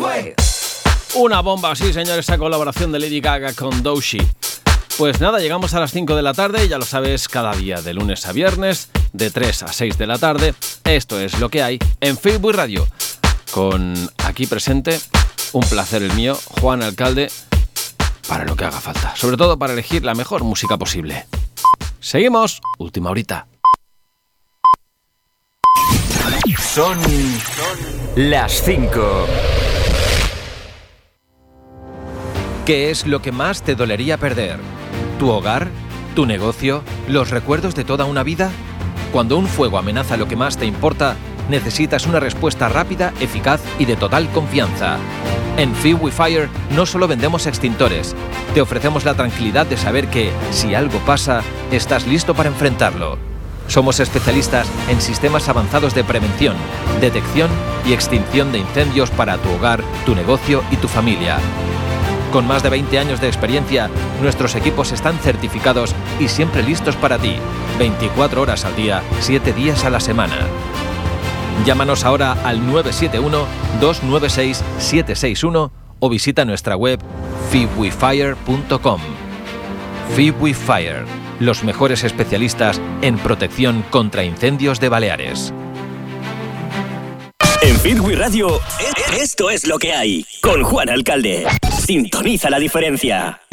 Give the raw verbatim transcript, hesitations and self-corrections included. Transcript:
way. Una bomba, sí señor, esa colaboración de Lady Gaga con Doechii. Pues nada, llegamos a las cinco de la tarde, ya lo sabes, cada día de lunes a viernes, de tres a seis de la tarde. Esto es lo que hay en Facebook Radio. Con aquí presente, un placer el mío, Juan Alcalde, para lo que haga falta. Sobre todo para elegir la mejor música posible. Seguimos, última horita. Son las cinco. ¿Qué es lo que más te dolería perder? ¿Tu hogar? ¿Tu negocio? ¿Los recuerdos de toda una vida? Cuando un fuego amenaza lo que más te importa, necesitas una respuesta rápida, eficaz y de total confianza. En FeedWeFire no solo vendemos extintores, te ofrecemos la tranquilidad de saber que, si algo pasa, estás listo para enfrentarlo. Somos especialistas en sistemas avanzados de prevención, detección y extinción de incendios para tu hogar, tu negocio y tu familia. Con más de veinte años de experiencia, nuestros equipos están certificados y siempre listos para ti, veinticuatro horas al día, siete días a la semana. Llámanos ahora al nueve siete uno, dos nueve seis, siete seis uno o visita nuestra web feedwefire punto com. FeedWeFire, los mejores especialistas en protección contra incendios de Baleares. En FeedWe Radio, esto es lo que hay, con Juan Alcalde. Sintoniza la diferencia.